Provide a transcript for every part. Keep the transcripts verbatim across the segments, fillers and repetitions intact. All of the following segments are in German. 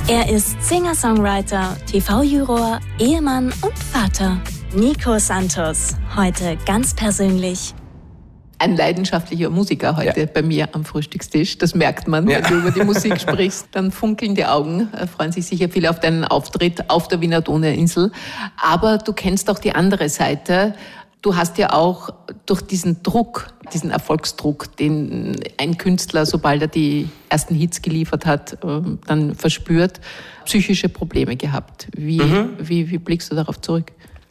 Er ist Singer-Songwriter, T V-Juror, Ehemann und Vater. Nico Santos, heute ganz persönlich. Ein leidenschaftlicher Musiker heute ja. bei mir am Frühstückstisch. Das merkt man, ja. wenn du über die Musik sprichst. Dann funkeln die Augen, freuen sich sicher viele auf deinen Auftritt auf der Wiener Donauinsel. Aber du kennst auch die andere Seite. Du hast ja auch durch diesen Druck, diesen Erfolgsdruck, den ein Künstler, sobald er die ersten Hits geliefert hat, dann verspürt, psychische Probleme gehabt. Wie, mhm. wie, wie blickst du darauf zurück?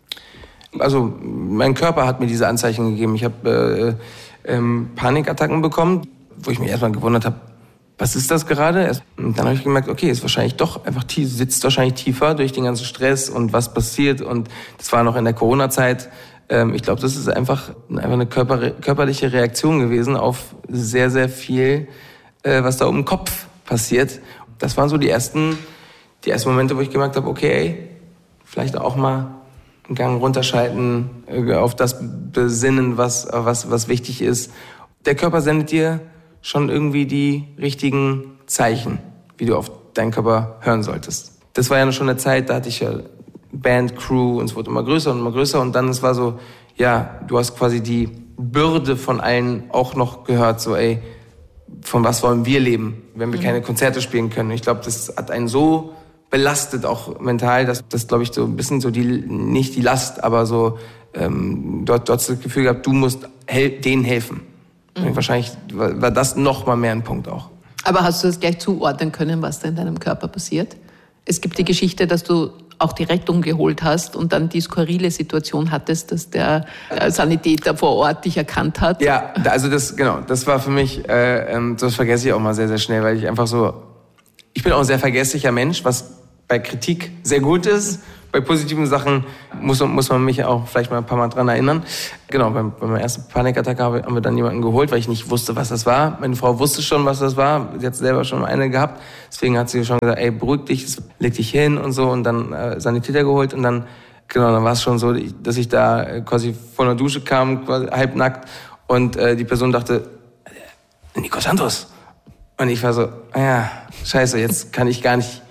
Also mein Körper hat mir diese Anzeichen gegeben. Ich habe äh, ähm, Panikattacken bekommen, wo ich mich erstmal gewundert habe, was ist das gerade? Und dann habe ich gemerkt, okay, ist wahrscheinlich doch einfach tief, sitzt wahrscheinlich tiefer durch den ganzen Stress und was passiert. Und das war noch in der Corona-Zeit. Ähm, ich glaube, das ist einfach, einfach eine körper, körperliche Reaktion gewesen auf sehr, sehr viel, äh, was da um den Kopf passiert. Das waren so die ersten, die ersten Momente, wo ich gemerkt habe, okay, ey, vielleicht auch mal einen Gang runterschalten, auf das besinnen, was, was, was wichtig ist. Der Körper sendet dir schon irgendwie die richtigen Zeichen, wie du auf deinen Körper hören solltest. Das war ja schon eine Zeit, da hatte ich ja Band, Crew und es wurde immer größer und immer größer und dann es war so, ja, du hast quasi die Bürde von allen auch noch gehört, so ey, von was wollen wir leben, wenn wir mhm. keine Konzerte spielen können. Ich glaube, das hat einen so belastet auch mental, dass das, glaube ich, so ein bisschen so die, nicht die Last, aber so, ähm, dort, dort das Gefühl gehabt, du musst hel- denen helfen. Mhm. Wahrscheinlich war, war das noch mal mehr ein Punkt auch. Aber hast du das gleich zuordnen können, was da in deinem Körper passiert? Es gibt die Geschichte, dass du auch die Rettung geholt hast und dann die skurrile Situation hattest, dass der Sanitäter vor Ort dich erkannt hat. Ja, also das, genau, das war für mich, äh, das vergesse ich auch mal sehr, sehr schnell, weil ich einfach so, ich bin auch ein sehr vergesslicher Mensch, was bei Kritik sehr gut ist. Bei positiven Sachen muss, muss man mich auch vielleicht mal ein paar Mal dran erinnern. Genau, bei, bei meiner ersten Panikattacke haben wir dann jemanden geholt, weil ich nicht wusste, was das war. Meine Frau wusste schon, was das war. Sie hat selber schon eine gehabt. Deswegen hat sie schon gesagt, ey, beruhig dich, leg dich hin und so. Und dann äh, Sanitäter geholt. Und dann, genau, dann war es schon so, dass ich da quasi vor einer Dusche kam, quasi halbnackt. Und äh, die Person dachte, Nico Santos. Und ich war so, ja, scheiße, jetzt kann ich gar nicht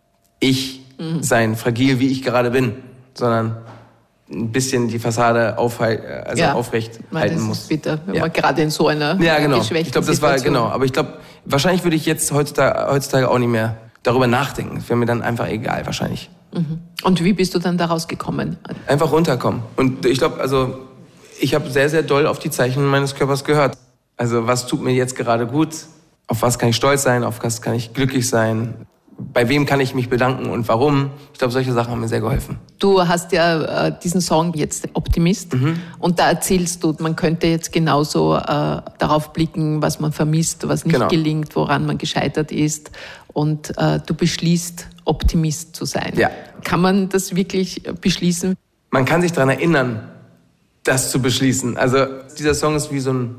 ich mhm. sein, fragil wie ich gerade bin, sondern ein bisschen die Fassade aufhalt, also ja, aufrecht halten muss. Ist bitter, wenn ja. man gerade in so einer ja, genau. geschwächten Ich glaube, das Situation. war genau. Aber ich glaube, wahrscheinlich würde ich jetzt heutzutage, heutzutage auch nicht mehr darüber nachdenken. Das wäre mir dann einfach egal, wahrscheinlich. Mhm. Und wie bist du dann da rausgekommen? Einfach runterkommen. Und ich glaube, also ich habe sehr, sehr doll auf die Zeichen meines Körpers gehört. Also was tut mir jetzt gerade gut? Auf was kann ich stolz sein? Auf was kann ich glücklich sein? Bei wem kann ich mich bedanken und warum? Ich glaube, solche Sachen haben mir sehr geholfen. Du hast ja äh, diesen Song jetzt Optimist mhm. und da erzählst du, man könnte jetzt genauso äh, darauf blicken, was man vermisst, was nicht genau. gelingt, woran man gescheitert ist und äh, du beschließt, Optimist zu sein. Ja. Kann man das wirklich beschließen? Man kann sich daran erinnern, das zu beschließen. Also dieser Song ist wie so ein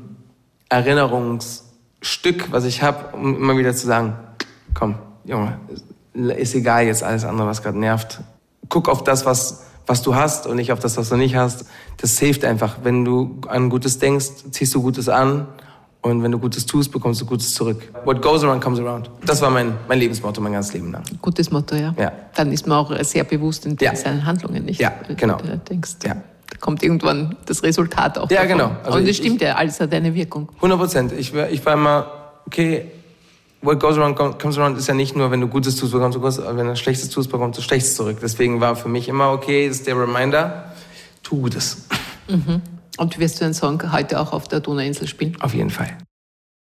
Erinnerungsstück, was ich habe, um immer wieder zu sagen, komm, Junge, ist egal jetzt alles andere, was gerade nervt. Guck auf das, was, was du hast und nicht auf das, was du nicht hast. Das hilft einfach. Wenn du an Gutes denkst, ziehst du Gutes an. Und wenn du Gutes tust, bekommst du Gutes zurück. What goes around comes around. Das war mein, mein Lebensmotto, mein ganzes Leben lang. Gutes Motto, ja. ja. Dann ist man auch sehr bewusst in ja. seinen Handlungen, nicht? Ja, genau. Du denkst, ja. da kommt irgendwann das Resultat auch Ja, davon. genau. Also und das stimmt ich, ja, alles hat eine Wirkung. hundert Prozent. Ich, ich war immer, okay, what goes around comes around ist ja nicht nur, wenn du Gutes tust, bekommst du Gutes, wenn du Schlechtes tust, bekommst du Schlechtes zurück. Deswegen war für mich immer, okay, ist der Reminder, tu Gutes. Mhm. Und wirst du den Song heute auch auf der Donauinsel spielen? Auf jeden Fall.